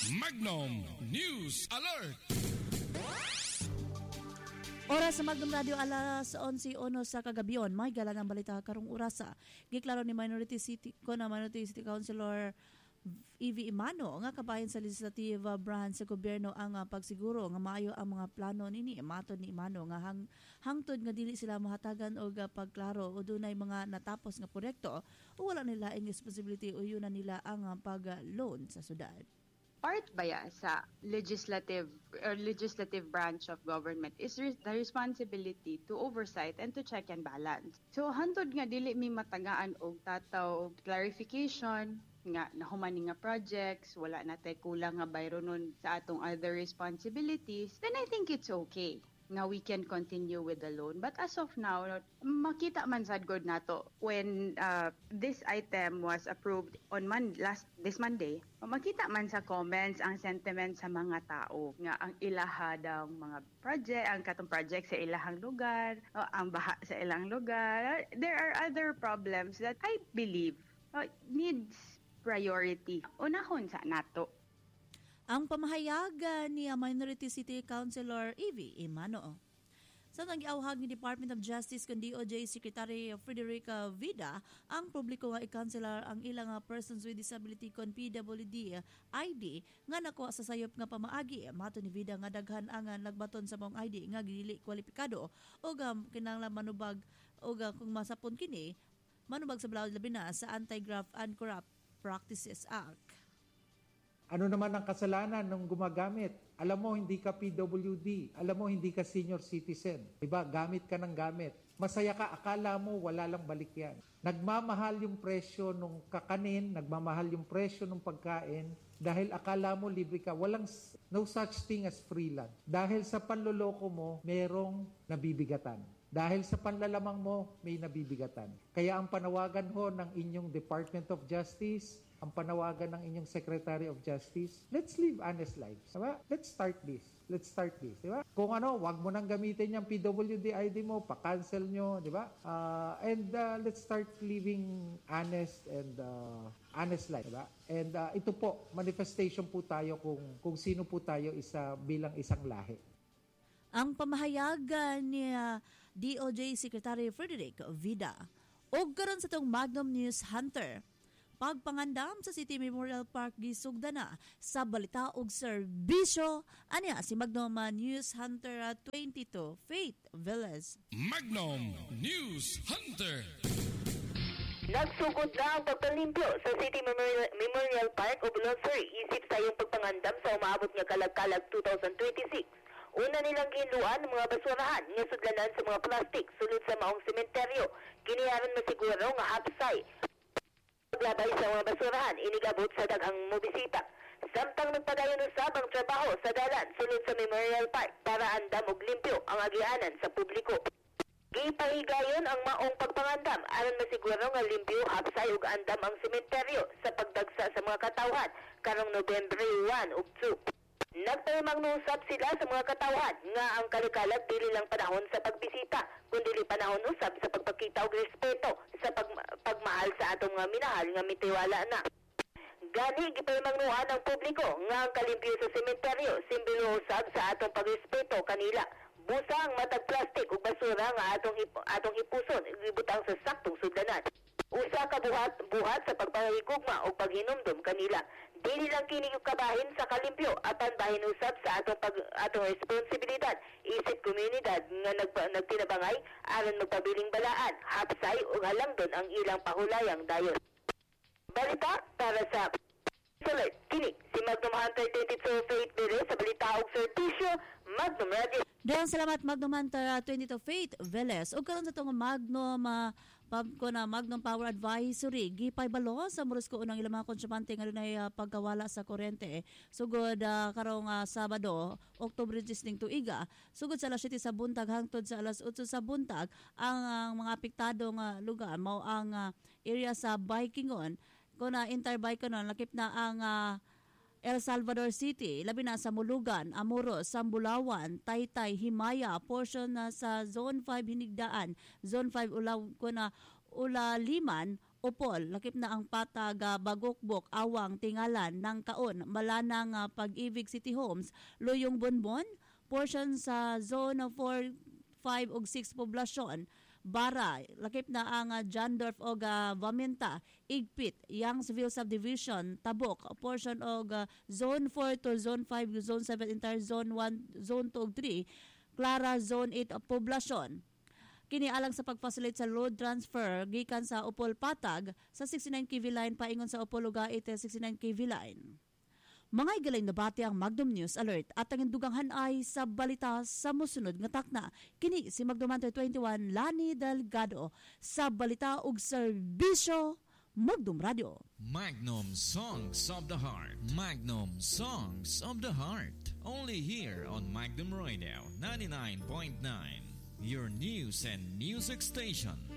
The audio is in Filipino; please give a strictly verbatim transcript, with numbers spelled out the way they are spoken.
Magnum News Alert. Oras sa Magnum Radio alas onse uno sa kagabion. May gala ng balita karong orasa. Giklaro ni Minority City ko na Minority City Councilor Evie Imano nga kabahin sa legislative branch sa gobyerno ang uh, pagsiguro nga maayo ang mga plano nini. Matod ni Imano nga hang, hangtod nga dili sila mahatagan og uh, pagklaro o dunay mga natapos nga proyekto o wala nila ang responsibility o yun na nila ang uh, pag-loan sa syudad. Part ba ya sa legislative or legislative branch of government is re- the responsibility to oversight and to check and balance. So hantod nga dili mi matagaan og tataw og clarification nga nahumani nga projects, wala na tay kulang nga bayro nun sa atong other responsibilities, then I think it's okay. Now we can continue with the loan. But as of now, makita man sad good nato when uh, this item was approved on Mon- last this Monday, makita man sa comments ang sentiment sa mga tao nga ang ilahadang mga project, ang katong project sa ilahang lugar, o ang baha sa ilang lugar. There are other problems that I believe uh, needs priority. Unahon sa nato. Ang pamahayag ni Minority City Councilor Evie Imano. Sa nang giawhag ni Department of Justice kun D O J Secretary Frederica Vida, ang publiko nga i-councilor ang ilang persons with disability kon P W D I D nga nakuha sa sayop nga pamaagi. Mato ni Vida nga daghan ang nagbaton sa mong I D nga dili kwalipikado o kinahanglan manubag o kung masapon kini manubag sa balaod labi na sa Anti-Graft and Corrupt Practices Act. Ano naman ang kasalanan ng gumagamit? Alam mo, hindi ka P W D. Alam mo, hindi ka senior citizen. Diba? Gamit ka ng gamit. Masaya ka, akala mo, wala lang balik yan. Nagmamahal yung presyo ng kakanin, nagmamahal yung presyo ng pagkain, dahil akala mo libre ka. Walang, no such thing as free lunch. Dahil sa panloloko mo, merong nabibigatan. Dahil sa panlalamang mo, may nabibigatan. Kaya ang panawagan ho ng inyong Department of Justice, ang panawagan ng inyong Secretary of Justice, let's live honest lives. Diba? Let's start this. Let's start this. Diba? Kung ano, wag mo nang gamitin yung P W D I D mo, pa-cancel nyo. Diba? Uh, and uh, let's start living honest and uh, honest life. Diba? And uh, ito po, manifestation po tayo kung, kung sino po tayo isa bilang isang lahi. Ang pamahayag ni uh, D O J Secretary Frederic Vida. Og karon sa tong Magnum News Hunter, pagpangandam sa City Memorial Park gisugda na sa balita og serbisyo anya si Magnum News Hunter twenty-two Faith Velez. Magnum News Hunter. Nagsugod na ang pagpalimpyo sa City Memorial, Memorial Park o Bulonsuri isip sa iyong pagpangandam sa umaabot nga kalag-kalag twenty twenty-six. Una nilang ginluan ng mga basurahan nga sudlanan sa mga plastik sulod sa maong sementeryo. Kiniharan masiguro nga hapsay paglabay sa mga basurahan inigabot sa daghang mobisita. Samtang nagpadayon usab ang trabaho sa dalan sulod sa Memorial Park para andam og limpyo ang agianan sa publiko. Gipahigayon ang maong pagpangandam aron masiguro nga limpyo hapsay ug andam ang sementeryo sa pagdagsa sa mga katawhan karong Nobyembre one ug two. Nagpahimang nusab sila sa mga katawhan nga ang kalikalag dili lang panahon sa pagbisita kundi panahon usab sa pagpakita og respeto sa pag, pagmahal sa atong mga minahal nga mitiwala na. Gani gipahimang nuhan ang publiko nga ang kalimpyo sa sementeryo simbolo usab sa atong pagrespeto kanila. Busa ang matag plastik ug basura nga atong ip- atong ipuson ibutang sa saktong sudlanan. Usa ka buhat buhat sa pagpahigugma o paghinumdum kanila. Dili lang kini kabahin sa kalimpyo apan bahin usab sa atong pag atong responsibilidad isip komunidad nga nagpa, nagtinabangay aron magpabiling balaan hapsay ug halangdon ang ilang pahulayang dayon. Balita para sa Sulit, kini si Magnum Hunter twenty-two Faith Velez sa balita og servisyo Magnum Radio. Dayon salamat Magnum Hunter twenty-two Faith Velez. Og karon sa tong Magnum uh, pab ko na Magnum Power Advisory gipay balo sa muros ko unang ilang mga konsyumante nga dunay uh, pagkawala sa kuryente. Sugod uh, karong uh, Sabado, Oktubre sixteen tuiga, sugod sa alas siyete sa buntag hangtod sa alas otso sa buntag ang uh, mga apektadong uh, lugar mao ang uh, area sa Baikingon. Kung na entire bike nun, lakip na ang uh, El Salvador City, labi na sa Mulugan, Amoros, Sambulawan, Taytay, Himaya, portion na sa Zone five Hinigdaan, Zone five Ulaw, kuna Ulaliman, upol lakip na ang patag uh, bagokbok awang tingalan ng kaon malanang uh, Pag-ibig City Homes Luyong Bonbon portion sa zone four, five ug six poblasyon Bara lakip na ang uh, Jandorf og uh, Vamenta Igpit Youngsville Subdivision Tabok portion og uh, zone four to zone five zone seven entire zone one zone two ug three Clara zone eight uh, poblasyon Kini alang sa pag-facilitate sa load transfer gikan sa Upol Patag sa sixty-nine K V line paingon sa Upol Lugait sixty-nine K V line. Mga igaling na bati ang Magnum News Alert at ang duganghan ay sa balita sa musunod nga takna. Kini si Magnum Hunter twenty-one Lani Delgado sa balita ug serbisyo Magnum Radio. Magnum Songs of the Heart. Magnum Songs of the Heart. Only here on Magnum Radio ninety-nine point nine. Your news and music station.